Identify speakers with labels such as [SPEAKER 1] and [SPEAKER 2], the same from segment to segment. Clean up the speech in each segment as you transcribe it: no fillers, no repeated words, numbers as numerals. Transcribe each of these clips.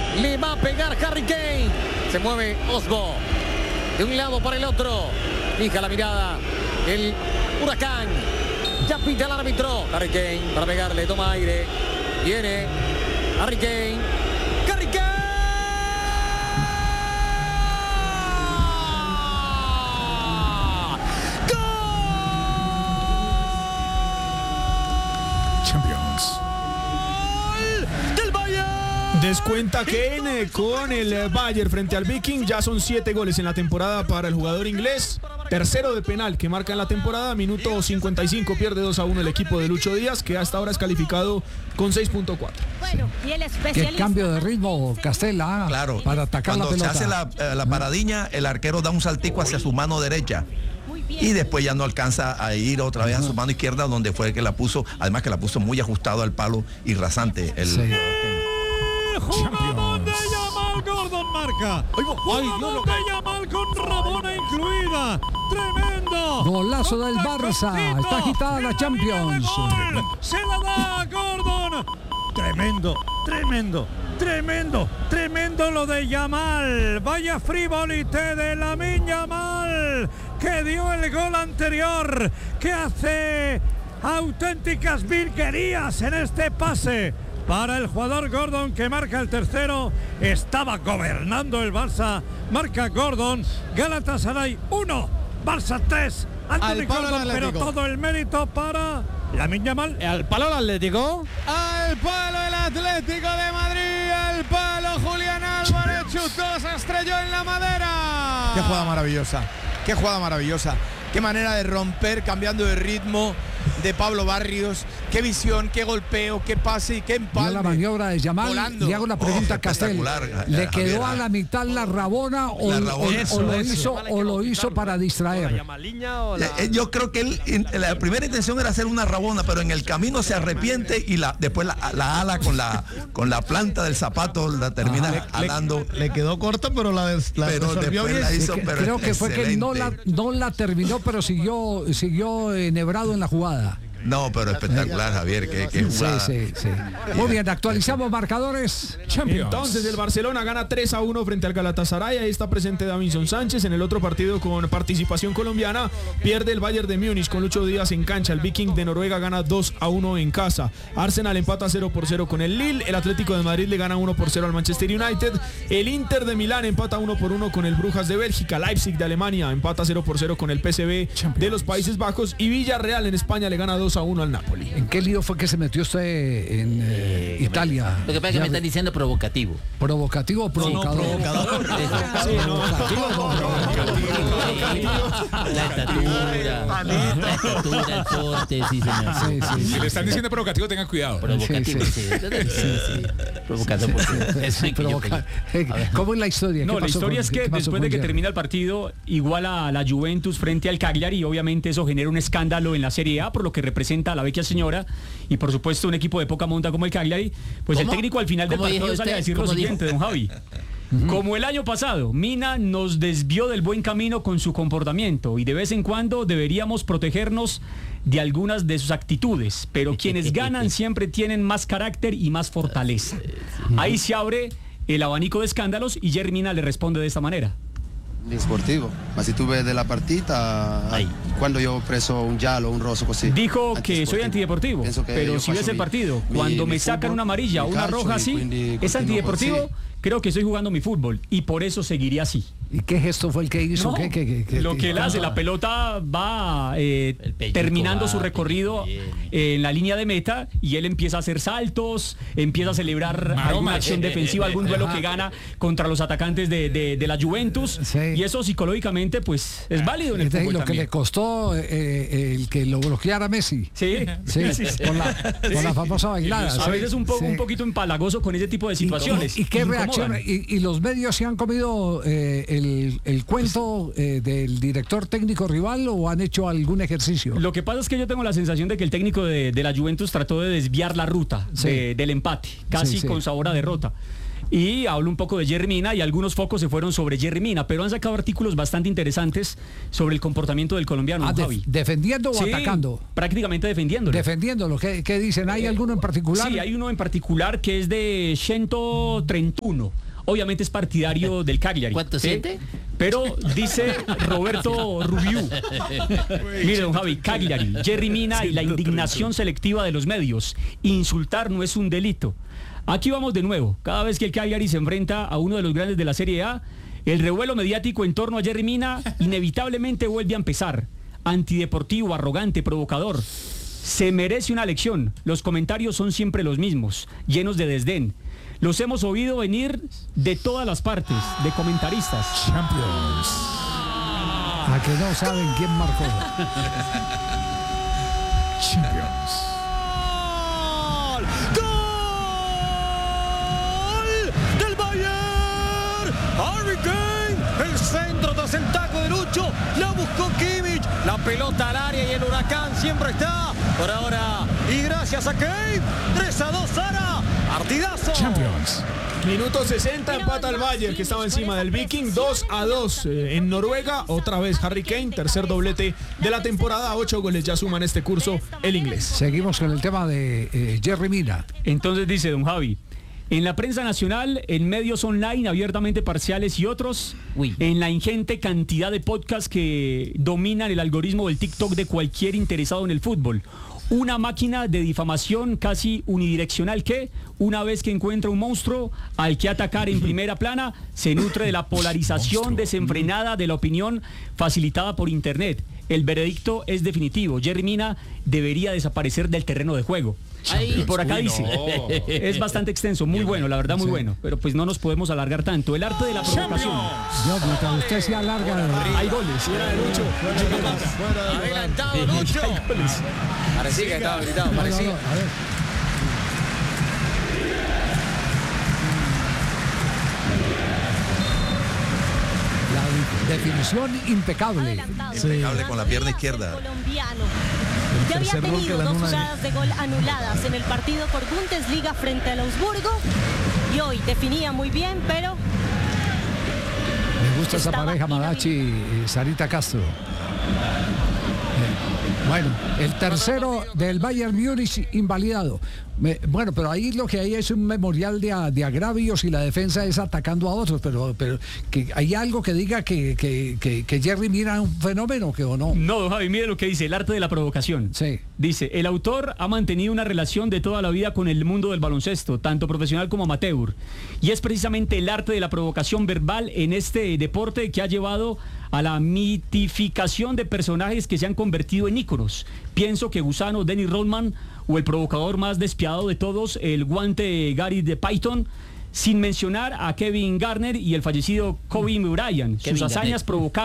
[SPEAKER 1] Le va a pegar Harry Kane. Se mueve Osbo. De un lado para el otro. Fija la mirada. El Huracán. Ya pita el árbitro. Harry Kane para pegarle. Toma aire. Viene Harry Kane. Harry Kane.
[SPEAKER 2] Descuenta Kane con el Bayern frente al Viking. Ya son 7 goles en la temporada para el jugador inglés. Tercero de penal que marca en la temporada. Minuto 55, pierde 2-1 el equipo de Lucho Díaz, que hasta ahora es calificado con 6.4.
[SPEAKER 3] Bueno, y el especialista...
[SPEAKER 4] Qué cambio de ritmo, Castella.
[SPEAKER 5] Claro.
[SPEAKER 4] Para atacar la pelota.
[SPEAKER 5] Cuando se hace la paradiña, el arquero da un saltico hacia su mano derecha. Y después ya no alcanza a ir otra vez a su mano izquierda, donde fue que la puso. Además que la puso muy ajustado al palo y rasante.
[SPEAKER 6] Jugador de Yamal, Gordon marca. Jugador de Yamal con Rabona incluida. Tremendo.
[SPEAKER 4] Golazo del Barça. Está agitada la Champions.
[SPEAKER 6] Se la da a Gordon. Tremendo lo de Yamal. Vaya frivolité de Lamine Yamal, que dio el gol anterior, que hace auténticas virguerías en este pase para el jugador Gordon, que marca el tercero. Estaba gobernando el Barça. Marca Gordon. Galatasaray 1, Barça 3. Anthony Gordon, pero todo el mérito para Lamine Yamal.
[SPEAKER 7] Al palo el Atlético.
[SPEAKER 8] Al palo el Atlético de Madrid. Al palo Julián Álvarez. Chutó, se estrelló en la madera. Qué jugada maravillosa. Qué jugada maravillosa. Qué manera de romper, cambiando de ritmo, de Pablo Barrios. Qué visión, qué golpeo, qué pase y qué empalme.
[SPEAKER 4] La maniobra de Yamal.
[SPEAKER 8] Volando.
[SPEAKER 4] Le hago una pregunta a Castel. ¿Le quedó a la mitad la Rabona o lo hizo para distraer?
[SPEAKER 5] Yo creo que él, la primera intención era hacer una Rabona, pero en el camino se arrepiente y después la ala con la planta del zapato la termina alando.
[SPEAKER 8] Le quedó corta, pero la resolvió bien.
[SPEAKER 4] Creo que fue que no la terminó, pero siguió enhebrado en la jugada.
[SPEAKER 5] No, pero espectacular, Javier, que jugada.
[SPEAKER 4] Sí. Muy bien, actualizamos marcadores.
[SPEAKER 2] Champions. Entonces el Barcelona gana 3-1 frente al Galatasaray. Ahí está presente Davinson Sánchez. En el otro partido con participación colombiana, pierde el Bayern de Múnich con Lucho Díaz en cancha. El Viking de Noruega gana 2-1 en casa. Arsenal empata 0-0 con el Lille. El Atlético de Madrid le gana 1-0 al Manchester United. El Inter de Milán empata 1-1 con el Brujas de Bélgica. Leipzig de Alemania empata 0-0 con el PSV de los Países Bajos. Y Villarreal en España le gana 2-1 al Napoli.
[SPEAKER 4] ¿En qué lío fue que se metió usted en Italia?
[SPEAKER 7] Lo que pasa es que me están diciendo provocativo.
[SPEAKER 4] ¿Provocativo o provocador?
[SPEAKER 5] Provocador.
[SPEAKER 7] La estatura, el porte, sí, señor.
[SPEAKER 9] Si le están diciendo provocativo, tengan cuidado.
[SPEAKER 7] Provocativo, sí. Provocador.
[SPEAKER 4] ¿Cómo es la historia?
[SPEAKER 10] No, la historia es que después de que termina el partido, iguala a la Juventus frente al Cagliari, y obviamente eso genera un escándalo en la Serie A por lo que representa a la vecchia señora y por supuesto un equipo de poca monta como el Cagliari. Pues el técnico al final del partido sale a decir lo siguiente, don Javi. Como el año pasado, Mina nos desvió del buen camino con su comportamiento y de vez en cuando deberíamos protegernos de algunas de sus actitudes, pero quienes ganan siempre tienen más carácter y más fortaleza. Ahí se abre el abanico de escándalos y Jerry Mina le responde de esta manera.
[SPEAKER 11] Sportivo, ma si tu vedi la partita, cuando yo preso un giallo, un rosso così.
[SPEAKER 10] Dijo que soy antideportivo, pero si ves el partido, cuando me sacan una amarilla o una roja así, es antideportivo. Creo que estoy jugando mi fútbol y por eso seguiría así.
[SPEAKER 4] ¿Y qué gesto fue el que hizo?
[SPEAKER 10] No, lo que él hace, la pelota va terminando su recorrido en la línea de meta y él empieza a hacer saltos, empieza a celebrar alguna acción defensiva, algún duelo que gana contra los atacantes de la Juventus, y eso psicológicamente pues es válido en el fútbol.
[SPEAKER 4] Lo
[SPEAKER 10] también.
[SPEAKER 4] que le costó el que lo bloqueara Messi.
[SPEAKER 10] Sí.
[SPEAKER 4] Con la famosa bailada.
[SPEAKER 10] A veces un poquito empalagoso con ese tipo de situaciones.
[SPEAKER 4] ¿Y qué reacción? ¿Y los medios se han comido el cuento del director técnico rival o han hecho algún ejercicio?
[SPEAKER 10] Lo que pasa es que yo tengo la sensación de que el técnico de la Juventus trató de desviar la ruta del empate, casi con sabor a derrota. y hablo un poco de Yerry Mina y algunos focos se fueron sobre Yerry Mina, pero han sacado artículos bastante interesantes sobre el comportamiento del colombiano, Javi.
[SPEAKER 4] ¿Defendiendo o
[SPEAKER 10] Sí,
[SPEAKER 4] atacando?
[SPEAKER 10] Prácticamente defendiéndolo.
[SPEAKER 4] Defendiéndolo. ¿Qué dicen? ¿Hay alguno en particular?
[SPEAKER 10] Sí, hay uno en particular que es de 131. Obviamente es partidario del Cagliari.
[SPEAKER 7] ¿Cuánto siente?
[SPEAKER 10] Pero dice Roberto Rubiú. Mire, don Javi, Cagliari, Yerry Mina y la indignación selectiva de los medios. Insultar no es un delito. Aquí vamos de nuevo. Cada vez que el Cagliari se enfrenta a uno de los grandes de la Serie A, el revuelo mediático en torno a Yerry Mina inevitablemente vuelve a empezar. Antideportivo, arrogante, provocador. Se merece una lección. Los comentarios son siempre los mismos, llenos de desdén. Los hemos oído venir de todas las partes, de comentaristas.
[SPEAKER 4] Champions. A que no saben quién marcó.
[SPEAKER 1] Champions. ¡Gol! ¡Del Bayern! ¡Harry Kane! El centro tras el taco de Lucho. La buscó Kimmich. La pelota al área y el Huracán siempre está. Por ahora. Y gracias a Kane. 3-2 Sara. Partidazo.
[SPEAKER 2] Champions. Minuto 60, empata el Bayern, que estaba encima del Viking, 2-2 en Noruega. Otra vez Harry Kane, tercer doblete de la temporada, 8 goles ya suma en este curso el inglés.
[SPEAKER 4] Seguimos con el tema de Yerry Mina.
[SPEAKER 10] Entonces dice don Javi, en la prensa nacional, en medios online abiertamente parciales y otros, en la ingente cantidad de podcasts que dominan el algoritmo del TikTok de cualquier interesado en el fútbol. Una máquina de difamación casi unidireccional que, una vez que encuentra un monstruo al que atacar en primera plana, se nutre de la polarización desenfrenada de la opinión facilitada por Internet. El veredicto es definitivo. Yerry Mina debería desaparecer del terreno de juego. Y por acá dice, es bastante extenso, muy bueno, la verdad muy bueno, pero pues no nos podemos alargar tanto. El arte de la provocación.
[SPEAKER 4] Yo, mientras usted se alarga,
[SPEAKER 10] hay goles.
[SPEAKER 1] Adelantado Lucho. Parecía que estaba gritado, parecía.
[SPEAKER 4] A ver. La definición impecable.
[SPEAKER 5] Impecable con la pierna izquierda.
[SPEAKER 3] Ya había tenido 2 jugadas de gol anuladas en el partido por Bundesliga frente al Augsburgo y hoy definía muy bien, pero
[SPEAKER 4] me gusta esa pareja Madachi y Sarita Castro. Bueno, el tercero del Bayern Múnich invalidado. Bueno, pero ahí lo que hay es un memorial de agravios y la defensa es atacando a otros, pero que hay algo que diga que Yerry Mina es un fenómeno, que o no.
[SPEAKER 10] No, don Javi, mire lo que dice, el arte de la provocación.
[SPEAKER 4] Sí.
[SPEAKER 10] Dice, el autor ha mantenido una relación de toda la vida con el mundo del baloncesto, tanto profesional como amateur. Y es precisamente el arte de la provocación verbal en este deporte que ha llevado a la mitificación de personajes que se han convertido en íconos. Pienso que Gusano, Dennis Rodman o el provocador más despiadado de todos, el guante Gary de Python, sin mencionar a Kevin Garnett y el fallecido Kobe Bryant. Sus hazañas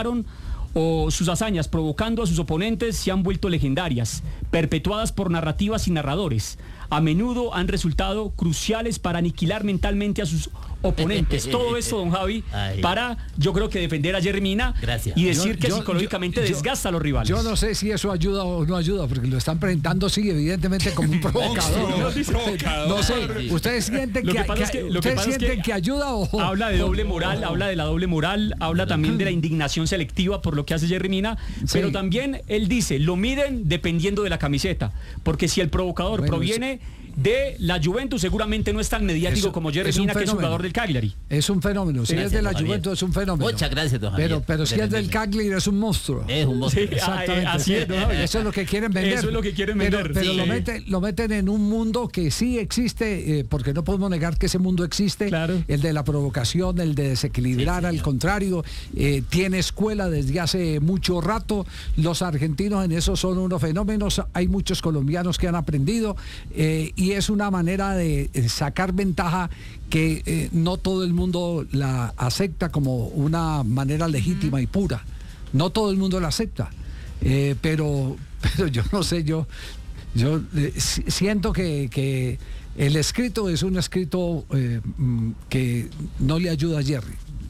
[SPEAKER 10] provocando a sus oponentes se han vuelto legendarias, perpetuadas por narrativas y narradores. A menudo han resultado cruciales para aniquilar mentalmente a sus oponentes. Todo esto, don Javi, para, yo creo que defender a Yerry Mina y decir que psicológicamente desgasta a los rivales.
[SPEAKER 4] Yo no sé si eso ayuda o no ayuda, porque lo están presentando, sí, evidentemente como un provocador. No sé, ¿ustedes sienten que ayuda o...?
[SPEAKER 10] Habla de doble moral, habla de la doble moral, habla también de la indignación selectiva por lo que hace Yerry Mina, pero también él dice, lo miden dependiendo de la camiseta, porque si el provocador proviene de la Juventus, seguramente no es tan mediático como Yerry Mina, que es jugador del Cagliari.
[SPEAKER 4] Es un fenómeno. Si es de la Juventus, es un fenómeno.
[SPEAKER 7] Muchas gracias, don Javier.
[SPEAKER 4] Pero si es del Cagliari, es un monstruo.
[SPEAKER 7] Es un monstruo.
[SPEAKER 10] Sí, exactamente. Así es, don Javier.
[SPEAKER 4] Eso es lo que quieren vender.
[SPEAKER 10] Eso es lo que quieren vender.
[SPEAKER 4] Pero lo meten en un mundo que sí existe, porque no podemos negar que ese mundo existe.
[SPEAKER 10] Claro.
[SPEAKER 4] El de la provocación, el de desequilibrar, al contrario. Tiene escuela desde hace mucho rato. Los argentinos en eso son unos fenómenos. Hay muchos colombianos que han aprendido. Y es una manera de sacar ventaja que no todo el mundo la acepta como una manera legítima y pura. No todo el mundo la acepta. Pero yo no sé, yo siento que el escrito es un escrito que no le ayuda a Yerry.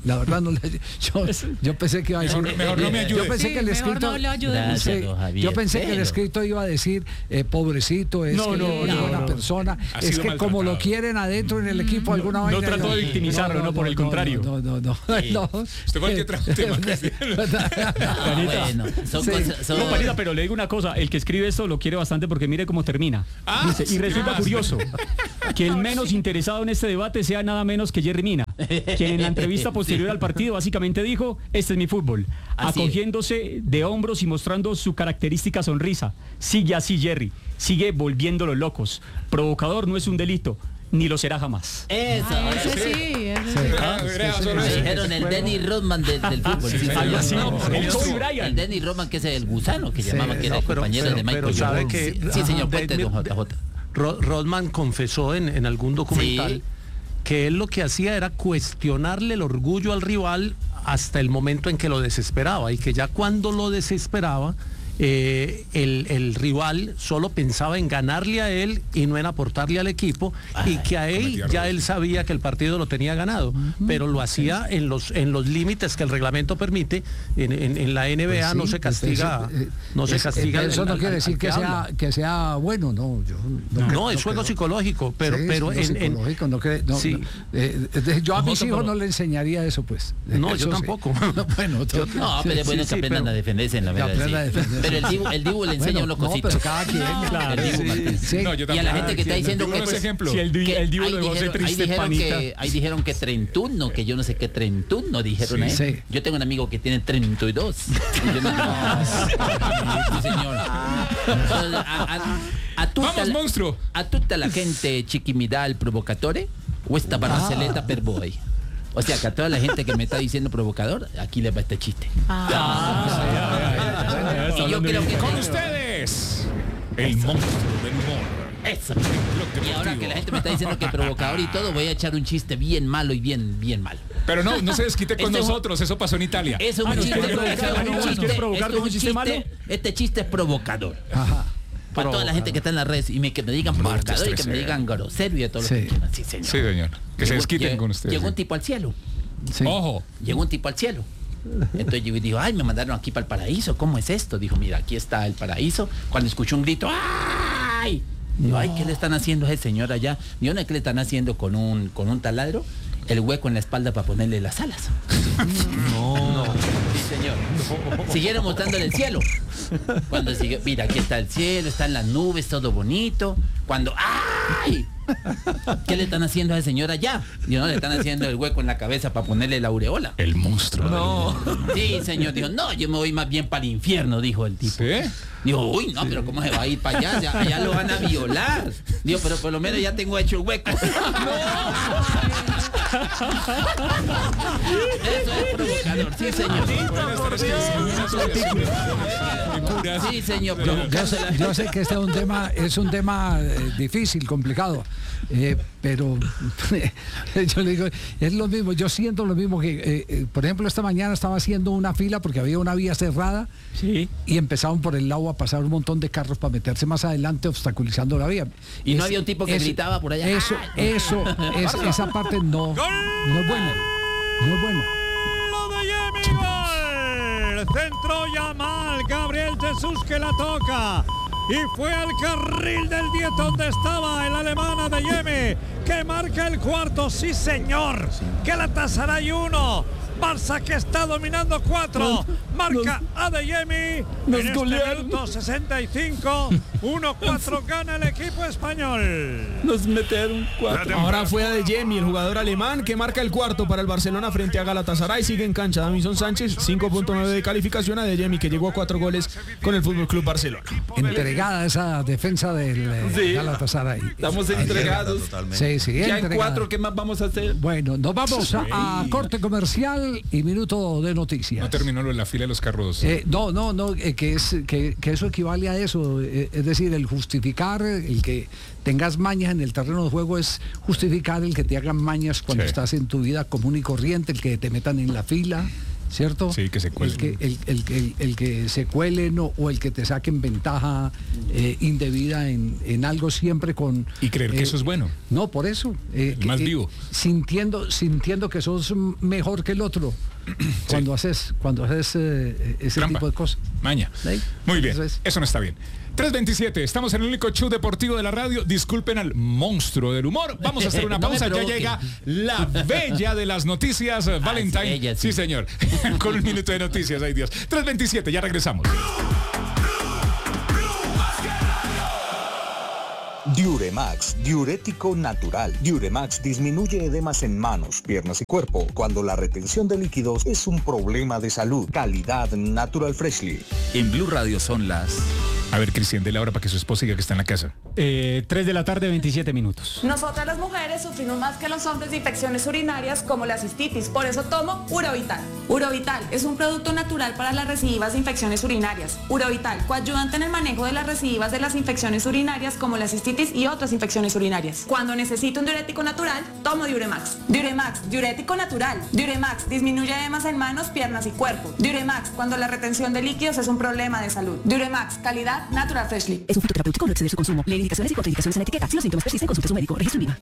[SPEAKER 4] La verdad no le... Yo pensé que iba a decir...
[SPEAKER 9] Mejor no me ayude.
[SPEAKER 4] Yo pensé que el escrito...
[SPEAKER 3] no lo ayude.
[SPEAKER 7] Gracias, don Javier.
[SPEAKER 4] Yo pensé que el escrito iba a decir, pobrecito, es buena persona.
[SPEAKER 9] Ha
[SPEAKER 4] Es
[SPEAKER 9] sido
[SPEAKER 4] que como lo quieren adentro en el equipo, alguna vaina...
[SPEAKER 10] No trató de victimizarlo, no, por el contrario.
[SPEAKER 4] No.
[SPEAKER 9] Usted cualquier tema que
[SPEAKER 7] Bueno, son cosas...
[SPEAKER 10] No, Panita, pero le digo una cosa, el que escribe esto lo quiere bastante porque mire cómo termina. Dice, y resulta curioso que el menos interesado en este debate sea nada menos que Jerry Mina, quien en la entrevista posterior al partido básicamente dijo, este es mi fútbol,
[SPEAKER 7] Así
[SPEAKER 10] acogiéndose de hombros y mostrando su característica sonrisa. Sigue así, Jerry, sigue volviéndolo locos. Provocador no es un delito, ni lo será jamás.
[SPEAKER 7] Eso.
[SPEAKER 3] Eso
[SPEAKER 7] Me dijeron el Dennis Rodman del fútbol. Sí,
[SPEAKER 10] Algo así,
[SPEAKER 7] el
[SPEAKER 10] el Kobe Bryant.
[SPEAKER 7] El Dennis Rodman, que es el gusano que llamaban, que era el compañero de Michael
[SPEAKER 12] pero sabe
[SPEAKER 7] Jordan.
[SPEAKER 12] que
[SPEAKER 7] Sí, señor, cuente, don JJ.
[SPEAKER 12] Rodman confesó en algún documental
[SPEAKER 7] Sí.
[SPEAKER 12] que él lo que hacía era cuestionarle el orgullo al rival hasta el momento en que lo desesperaba, y que ya cuando lo desesperaba, el rival solo pensaba en ganarle a él y no en aportarle al equipo, y que a él ya él sabía que el partido lo tenía ganado, pero lo hacía en los límites que el reglamento permite. En la NBA no se castiga,
[SPEAKER 4] Eso no quiere decir que sea bueno, no.
[SPEAKER 12] No, es juego psicológico, pero
[SPEAKER 4] psicológico, yo a mis hijos no le enseñaría eso, pues.
[SPEAKER 12] No, yo tampoco.
[SPEAKER 4] Bueno,
[SPEAKER 7] No, pero es bueno que aprendan a defenderse en la verdad. Pero el Dibu le enseña unos cositos.
[SPEAKER 4] pero cada quien.
[SPEAKER 10] Claro,
[SPEAKER 7] El Dibu Martínez.
[SPEAKER 4] Sí.
[SPEAKER 9] No, yo
[SPEAKER 7] Y a la gente que está diciendo que...
[SPEAKER 9] ese ejemplo.
[SPEAKER 10] Si el Dibu lo dejó ser triste, Panita.
[SPEAKER 7] Ahí dijeron que 31, que yo no sé qué 31 dijeron ahí.
[SPEAKER 4] Sí.
[SPEAKER 7] Yo tengo un amigo que tiene 32. Y yo no, señor.
[SPEAKER 9] Vamos, monstruo.
[SPEAKER 7] A tutta la gente chiquimidad el provocatore o esta barceleta per voi. O sea, que a toda la gente que me está diciendo provocador, aquí le va este chiste. Y yo creo que
[SPEAKER 9] Con ustedes, el monstruo del humor.
[SPEAKER 7] eso. Y ahora que la gente me está diciendo que provocador y todo, voy a echar un chiste bien malo y bien malo.
[SPEAKER 9] Pero no se desquite con nosotros, eso pasó en Italia.
[SPEAKER 7] Eso es un chiste.
[SPEAKER 10] ¿Quiere provocar con un chiste malo?
[SPEAKER 7] Este chiste es provocador.
[SPEAKER 4] Ajá.
[SPEAKER 7] Para toda la gente que está en las redes y que me digan provocador y que me digan grosero y a todo lo que quieran. Sí, señor.
[SPEAKER 9] Sí, señor. Que se desquiten con ustedes.
[SPEAKER 7] Llegó un tipo al cielo.
[SPEAKER 4] Sí.
[SPEAKER 9] Ojo.
[SPEAKER 7] Llegó un tipo al cielo. Entonces yo digo, ay, me mandaron aquí para el paraíso. ¿Cómo es esto? Dijo, mira, aquí está el paraíso. Cuando escuchó un grito, ¡ay! Digo, ay, ¿qué le están haciendo a ese señor allá? Digo, ¿no es que le están haciendo con un taladro? El hueco en la espalda para ponerle las alas. No. Sí, señor. Siguieron mostrándole el cielo. Cuando siguió, mira, aquí está el cielo, están las nubes, todo bonito. Cuando, ¡ay! ¿Qué le están haciendo a ese señor allá? Digo, no, le están haciendo el hueco en la cabeza para ponerle la aureola.
[SPEAKER 9] El monstruo.
[SPEAKER 7] No. Sí, señor. Dijo, no, yo me voy más bien para el infierno, dijo el tipo.
[SPEAKER 9] ¿Sí?
[SPEAKER 7] Dijo, uy, no, pero ¿cómo se va a ir para allá? Allá lo van a violar. Digo, pero por lo menos ya tengo hecho el hueco. Eso es provocador, sí, señor. Sí, señor.
[SPEAKER 4] Yo sé que este es un tema difícil, complicado, pero yo le digo, es lo mismo, yo siento lo mismo que, por ejemplo, esta mañana estaba haciendo una fila porque había una vía cerrada y empezaron por el lado a pasar un montón de carros para meterse más adelante, obstaculizando la vía.
[SPEAKER 7] Y no había un tipo que gritaba por allá.
[SPEAKER 4] Esa parte no es buena. No es buena.
[SPEAKER 6] Lo de Yemi, gol. Centro Yamal, Gabriel Jesús que la toca. Y fue al carril del 10 donde estaba el alemán de Yemi, que marca el cuarto. Sí, señor. Galatasaray 1. Barça que está dominando 4. Marca Adeyemi. En este minuto 65. 1-4 gana el equipo español.
[SPEAKER 10] Nos metieron 4.
[SPEAKER 2] Ahora fue Adeyemi, el jugador alemán, que marca el cuarto para el Barcelona frente a Galatasaray. Sigue en cancha Davinson Sánchez, 5.9 de calificación. Adeyemi, que llegó a 4 goles con el FC Barcelona.
[SPEAKER 4] Entregada esa defensa del Galatasaray.
[SPEAKER 10] Estamos entregados.
[SPEAKER 4] Sí,
[SPEAKER 10] ya en 4, ¿qué más vamos a hacer?
[SPEAKER 4] Bueno, nos vamos a corte comercial y minuto de noticias.
[SPEAKER 9] No terminó lo de la fila de los carros.
[SPEAKER 4] Que eso equivale a eso. Es decir, el justificar, el que tengas mañas en el terreno de juego es justificar el que te hagan mañas cuando estás en tu vida común y corriente, el que te metan en la fila. ¿cierto?
[SPEAKER 9] Sí, que se cuelen.
[SPEAKER 4] El que se cuelen o el que te saquen ventaja indebida en algo siempre con...
[SPEAKER 9] Y creer que eso es bueno.
[SPEAKER 4] No, por eso.
[SPEAKER 9] Más vivo.
[SPEAKER 4] Sintiendo que sos mejor que el otro. Cuando haces ese
[SPEAKER 9] Trampa.
[SPEAKER 4] tipo de cosas.
[SPEAKER 9] Maña.
[SPEAKER 4] ¿Sí?
[SPEAKER 9] Muy bien, eso no está bien. 3:27, estamos en el único show deportivo de la radio. Disculpen al monstruo del humor. Vamos a hacer una pausa. Ya llega la bella de las noticias, Valentine.
[SPEAKER 7] Ella, sí.
[SPEAKER 9] Sí, señor. Con un minuto de noticias, ay Dios. 3:27, ya regresamos.
[SPEAKER 13] Diuremax, diurético natural. Diuremax disminuye edemas en manos, piernas y cuerpo cuando la retención de líquidos es un problema de salud. Calidad Natural Freshly.
[SPEAKER 14] En Blue Radio son las...
[SPEAKER 9] A ver, Cristian, de la hora para que su esposa diga que está en la casa.
[SPEAKER 10] 3 de la tarde, 27 minutos.
[SPEAKER 15] Nosotras las mujeres sufrimos más que los hombres de infecciones urinarias como la cistitis, por eso tomo Urovital. Urovital es un producto natural para las recidivas de infecciones urinarias. Urovital, coayudante en el manejo de las recidivas de las infecciones urinarias como la cistitis y otras infecciones urinarias. Cuando necesito un diurético natural, tomo Diuremax. Diuremax, diurético natural. Diuremax, disminuye edemas en manos, piernas y cuerpo. Diuremax, cuando la retención de líquidos es un problema de salud. Diuremax, calidad Natural Freshly.
[SPEAKER 16] Es un fitoterapéutico, no exceder su consumo. Lee indicaciones y contraindicaciones en la etiqueta. Si los síntomas persisten, consulte a su médico. Registro INVIMA.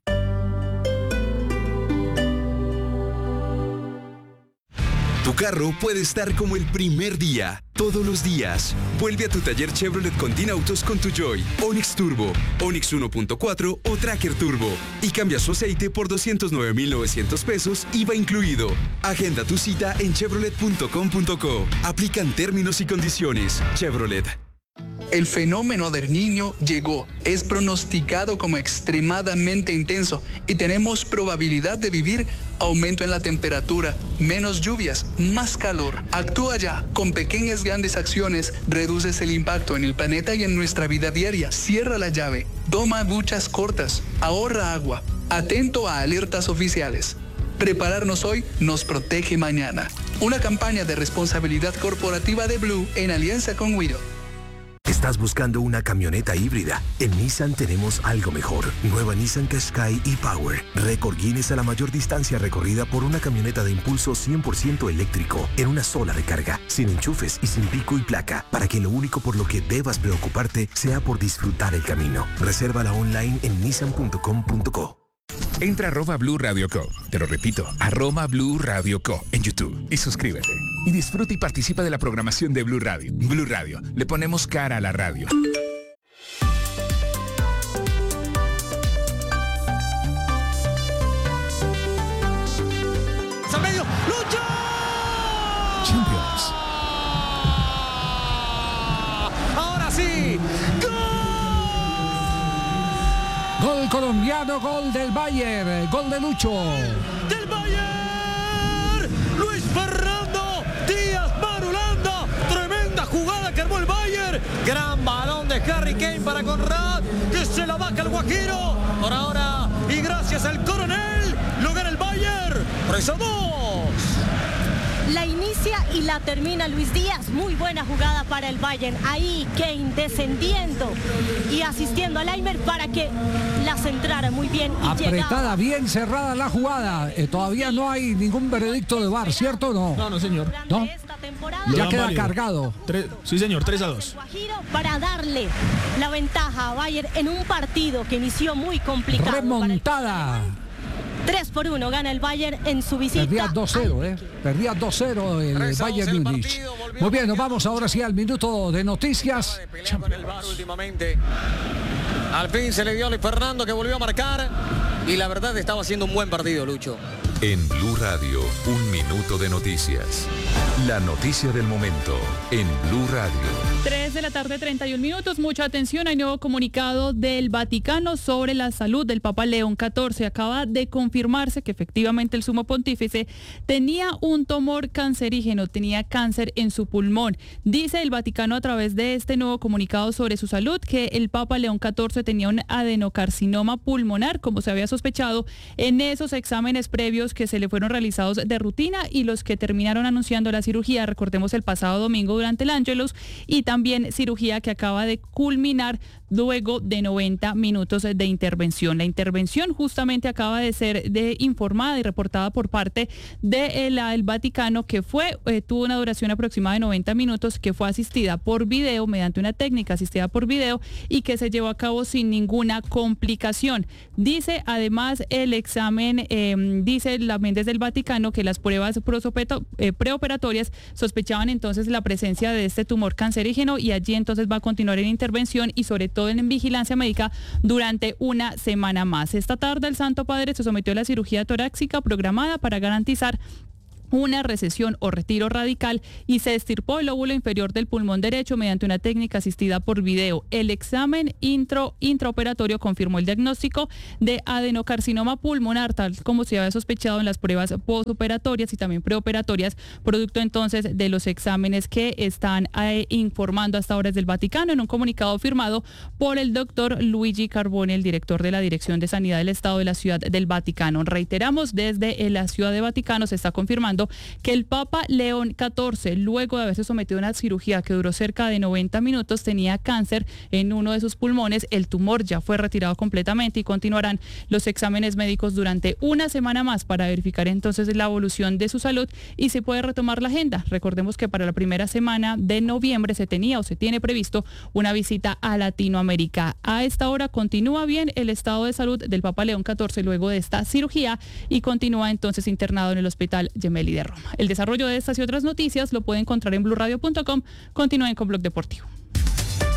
[SPEAKER 17] Tu carro puede estar como el primer día, todos los días. Vuelve a tu taller Chevrolet con TIN Autos con tu Joy, Onix Turbo, Onix 1.4 o Tracker Turbo. Y cambia su aceite por 209,900 pesos, IVA incluido. Agenda tu cita en chevrolet.com.co. Aplican términos y condiciones. Chevrolet.
[SPEAKER 18] El fenómeno del Niño llegó, es pronosticado como extremadamente intenso y tenemos probabilidad de vivir aumento en la temperatura, menos lluvias, más calor. Actúa ya, con pequeñas grandes acciones reduces el impacto en el planeta y en nuestra vida diaria. Cierra la llave, toma duchas cortas, ahorra agua, atento a alertas oficiales. Prepararnos hoy nos protege mañana. Una campaña de responsabilidad corporativa de Blue en alianza con Wido.
[SPEAKER 19] ¿Estás buscando una camioneta híbrida? En Nissan tenemos algo mejor. Nueva Nissan Qashqai e-Power. Récord Guinness a la mayor distancia recorrida por una camioneta de impulso 100% eléctrico en una sola recarga, sin enchufes y sin pico y placa, para que lo único por lo que debas preocuparte sea por disfrutar el camino. Resérvala online en nissan.com.co.
[SPEAKER 9] Entra a @Blue Radio Co. Te lo repito, @Blue Radio Co. en YouTube y suscríbete. Y disfruta y participa de la programación de Blue Radio. Blue Radio, le ponemos cara a la radio.
[SPEAKER 1] ¡Al medio! ¡Lucho!
[SPEAKER 9] Champions.
[SPEAKER 1] Ahora sí.
[SPEAKER 4] Gol colombiano, gol del Bayern, gol de Lucho.
[SPEAKER 1] Del Bayern, Luis Fernando Díaz Marulanda. Tremenda jugada que armó el Bayern. Gran balón de Harry Kane para Conrad, que se la baja el Guajiro. Por ahora, y gracias al Coronel, lo gana el Bayern. 3-2.
[SPEAKER 3] La inicia y la termina Luis Díaz. Muy buena jugada para el Bayern. Ahí Kane descendiendo y asistiendo a Laimer para que la centrara muy bien. Y
[SPEAKER 4] apretada,
[SPEAKER 3] llegaba.
[SPEAKER 4] bien cerrada la jugada. Todavía no hay ningún veredicto de VAR, ¿cierto o no?
[SPEAKER 2] No, señor.
[SPEAKER 4] ¿No?
[SPEAKER 2] Lo
[SPEAKER 4] Ya
[SPEAKER 2] dan
[SPEAKER 4] queda
[SPEAKER 2] válido.
[SPEAKER 4] cargado.
[SPEAKER 2] Sí, señor, 3-2.
[SPEAKER 3] Para darle la ventaja a Bayern en un partido que inició muy complicado.
[SPEAKER 4] Remontada.
[SPEAKER 3] 3-1 gana el Bayern en su visita.
[SPEAKER 4] Perdía 2-0, Perdía 2-0 el Bayern Múnich. Muy bien, nos vamos ahora sí al minuto de noticias.
[SPEAKER 1] Con el VAR últimamente. Al fin se le dio a Luis Fernando, que volvió a marcar. Y la verdad estaba haciendo un buen partido, Lucho.
[SPEAKER 20] En Blue Radio, un minuto de noticias. La noticia del momento en Blue Radio.
[SPEAKER 21] 3 de la tarde, 31 minutos. Mucha atención. Hay nuevo comunicado del Vaticano sobre la salud del Papa León XIV. Acaba de confirmarse que efectivamente el sumo pontífice tenía un tumor cancerígeno, tenía cáncer en su pulmón. Dice el Vaticano a través de este nuevo comunicado sobre su salud que el Papa León XIV tenía un adenocarcinoma pulmonar, como se había sospechado en esos exámenes previos que se le fueron realizados de rutina y los que terminaron anunciando la cirugía, recordemos el pasado domingo durante el Ángelus, y también cirugía que acaba de culminar luego de 90 minutos de intervención. La intervención justamente acaba de ser informada y reportada por parte del Vaticano, que tuvo una duración aproximada de 90 minutos, que fue asistida por video, mediante una técnica asistida por video, y que se llevó a cabo sin ninguna complicación. Dice además el examen, dice también desde el Vaticano que las pruebas preoperatorias sospechaban entonces la presencia de este tumor cancerígeno, y allí entonces va a continuar en intervención y sobre todo en vigilancia médica durante una semana más. Esta tarde el Santo Padre se sometió a la cirugía torácica programada para garantizar una recesión o retiro radical, y se extirpó el lóbulo inferior del pulmón derecho mediante una técnica asistida por video. El examen intraoperatorio confirmó el diagnóstico de adenocarcinoma pulmonar, tal como se había sospechado en las pruebas postoperatorias y también preoperatorias, producto entonces de los exámenes que están informando hasta ahora desde el Vaticano, en un comunicado firmado por el doctor Luigi Carbone, el director de la Dirección de Sanidad del Estado de la Ciudad del Vaticano. Reiteramos, desde la Ciudad de Vaticano se está confirmando que el Papa León XIV, luego de haberse sometido a una cirugía que duró cerca de 90 minutos, tenía cáncer en uno de sus pulmones. El tumor ya fue retirado completamente y continuarán los exámenes médicos durante una semana más para verificar entonces la evolución de su salud y se puede retomar la agenda. Recordemos que para la primera semana de noviembre se tiene previsto una visita a Latinoamérica. A esta hora continúa bien el estado de salud del Papa León XIV luego de esta cirugía y continúa entonces internado en el Hospital Gemelli de Roma. El desarrollo de estas y otras noticias lo puede encontrar en blurradio.com. Continúen con Blog Deportivo.